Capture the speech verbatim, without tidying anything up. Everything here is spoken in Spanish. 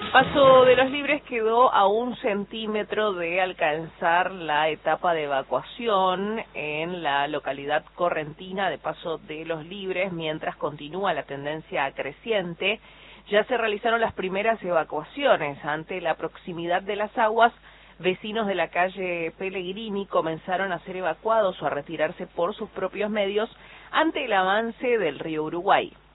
Paso de los Libres quedó a un centímetro de alcanzar la etapa de evacuación en la localidad correntina de Paso de los Libres, mientras continúa la tendencia creciente. Ya se realizaron las primeras evacuaciones. Ante la proximidad de las aguas, vecinos de la calle Pellegrini comenzaron a ser evacuados o a retirarse por sus propios medios ante el avance del río Uruguay.